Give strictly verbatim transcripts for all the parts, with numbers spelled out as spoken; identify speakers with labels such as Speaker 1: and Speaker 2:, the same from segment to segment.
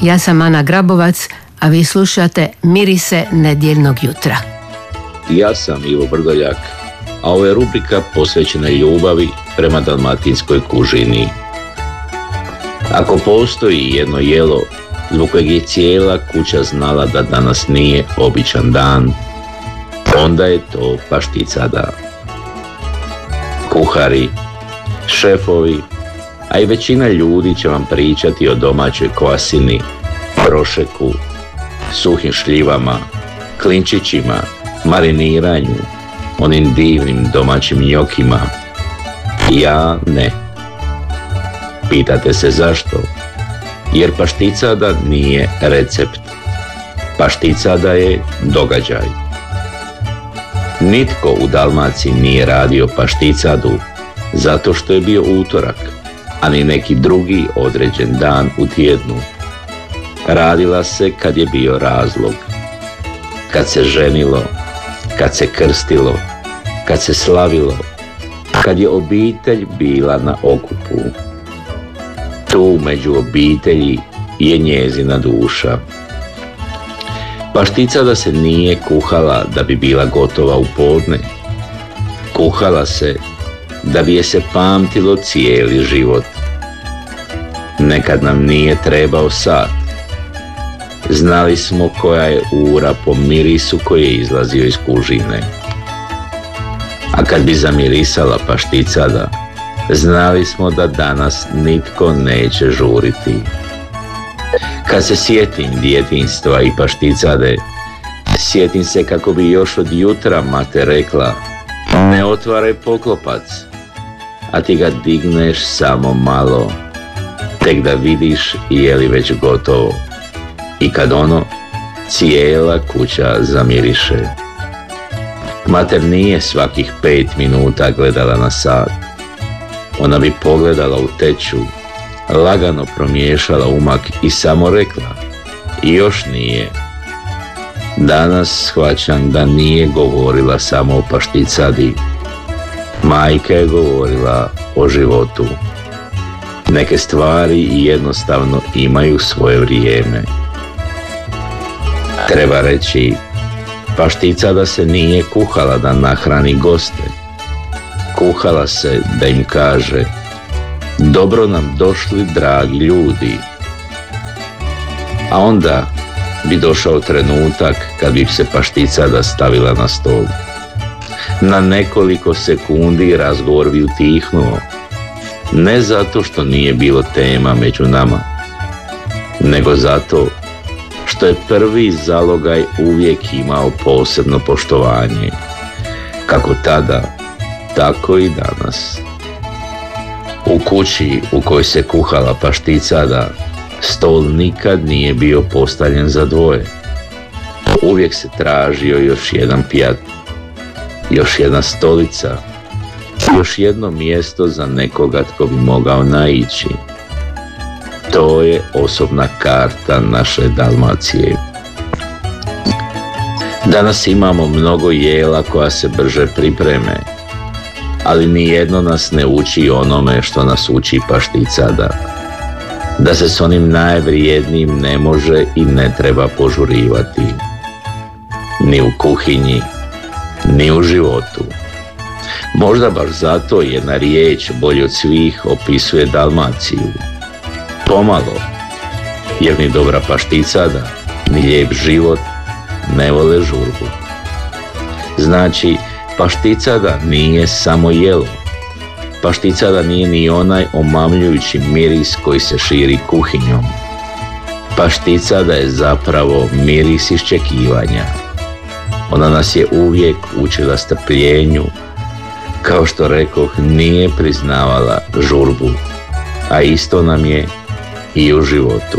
Speaker 1: Ja sam Ana Grabovac, a vi slušate Mirise nedjeljnog jutra.
Speaker 2: Ja sam Ivo Vrdoljak, a ovo je rubrika posvećena ljubavi prema dalmatinskoj kužini. Ako postoji jedno jelo zbog kojeg je cijela kuća znala da danas nije običan dan, onda je to pašticada. Kuhari, šefovi, a i većina ljudi će vam pričati o domaćoj kvasini, prošeku, suhim šljivama, klinčićima, mariniranju, onim divnim domaćim njokima. Ja ne. Pitate se zašto? Jer pašticada nije recept. Pašticada je događaj. Nitko u Dalmaciji nije radio pašticadu zato što je bio utorak, ani neki drugi određen dan u tjednu. Radila se kad je bio razlog. Kad se ženilo, kad se krstilo, kad se slavilo, kad je obitelj bila na okupu. Tu među obitelji je njezina duša. Pašticada se nije kuhala da bi bila gotova u podne. Kuhala se da bi je se pamtilo cijeli život. Nekad nam nije trebao sat. Znali smo koja je ura po mirisu koji je izlazio iz kužine. A kad bi zamirisala pašticada, znali smo da danas nitko neće žuriti. Kad se sjetim djetinjstva i pašticade, sjetim se kako bi još od jutra mate rekla: ne otvaraj poklopac, a ti ga digneš samo malo, tek da vidiš je li već gotovo. I kad ono, cijela kuća zamiriše. Mater nije svakih pet minuta gledala na sat. Ona bi pogledala u teću, lagano promiješala umak i samo rekla: i još nije. Danas shvaćam da nije govorila samo o pašticadi. Majka je govorila o životu. Neke stvari jednostavno imaju svoje vrijeme. Treba reći, pašticada se nije kuhala da nahrani goste. Kuhala se da im kaže: dobro nam došli, dragi ljudi. A onda bi došao trenutak kad bi se pašticada stavila na stol. Na nekoliko sekundi razgovor bi utihnuo. Ne zato što nije bilo tema među nama, nego zato što je prvi zalogaj uvijek imao posebno poštovanje. Kako tada, tako i danas. U kući u kojoj se kuhala pašticada, stol nikad nije bio postavljen za dvoje. Uvijek se tražio još jedan pjat, još jedna stolica, još jedno mjesto za nekoga tko bi mogao naići. To je osobna karta naše Dalmacije. Danas imamo mnogo jela koja se brže pripreme, ali nijedno nas ne uči onome što nas uči pašticada. Da se s onim najvrijednijim ne može i ne treba požurivati. Ni u kuhinji, ni u životu. Možda baš zato jedna riječ bolje od svih opisuje Dalmaciju. Pomalo, jer ni dobra pašticada, ni lijep život ne vole žurbu. Znači, pašticada nije samo jelo. Pašticada nije ni onaj omamljujući miris koji se širi kuhinjom. Pašticada je zapravo miris iščekivanja. Ona nas je uvijek učila strpljenju, kao što rekoh, nije priznavala žurbu, a isto nam je i u životu.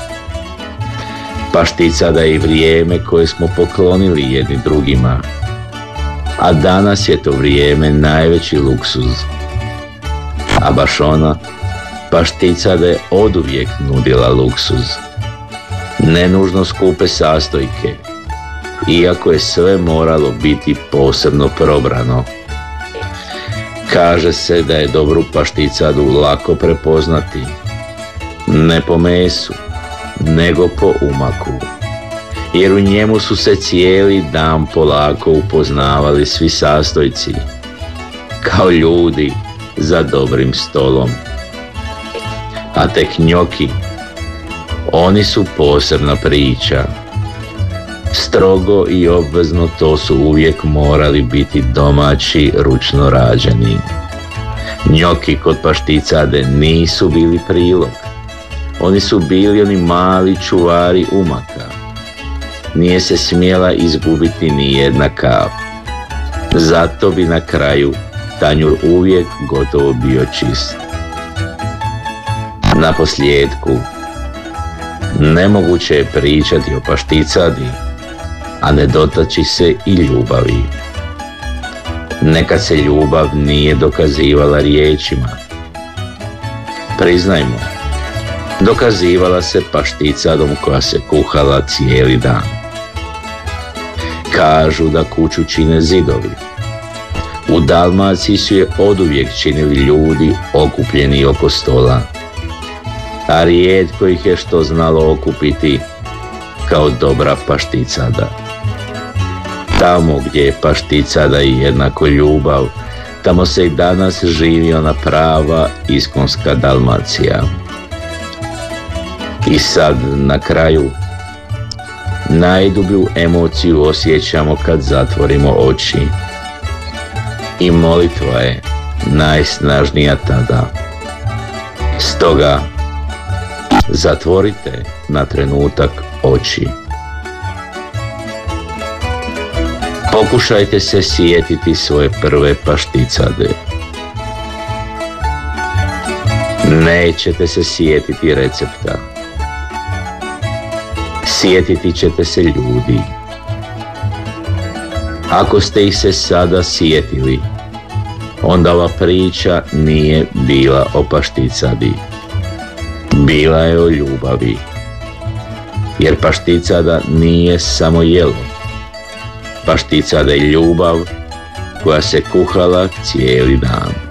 Speaker 2: Pašticada je i vrijeme koje smo poklonili jedni drugima, a danas je to vrijeme najveći luksuz. A baš ona, pašticada je oduvijek nudila luksuz. Nenužno skupe sastojke, iako je sve moralo biti posebno probrano. Kaže se da je dobru pašticadu lako prepoznati. Ne po mesu, nego po umaku, jer u njemu su se cijeli dan polako upoznavali svi sastojci, kao ljudi za dobrim stolom. A tek njoki, oni su posebna priča. Strogo i obvezno to su uvijek morali biti domaći, ručno rađeni. Njoki kod pašticade nisu bili prilog. Oni su bili oni mali čuvari umaka. Nije se smjela izgubiti ni jedna kap. Zato bi na kraju tanjur uvijek gotovo bio čist. Naposljetku, nemoguće je pričati o pašticadi, a ne dotaći se i ljubavi. Nekad se ljubav nije dokazivala riječima. Priznajmo, dokazivala se pašticadom koja se kuhala cijeli dan. Kažu da kuću čine zidovi. U Dalmaciji su je oduvijek činili ljudi okupljeni oko stola, a rijetko ih je što znalo okupiti kao dobra pašticada. Tamo gdje je pašticada i jednako ljubav, tamo se i danas živi ona prava iskonska Dalmacija. I sad na kraju najdublju emociju osjećamo kad zatvorimo oči. I molitva je najsnažnija tada. Stoga zatvorite na trenutak oči. Pokušajte se sjetiti svoje prve pašticade. Nećete se sjetiti recepta. Sjetiti ćete se ljudi. Ako ste ih se sada sjetili, onda ova priča nije bila o pašticadi. Bila je o ljubavi. Jer pašticada nije samo jelo. Pašticada je ljubav koja se kuhala cijeli dan.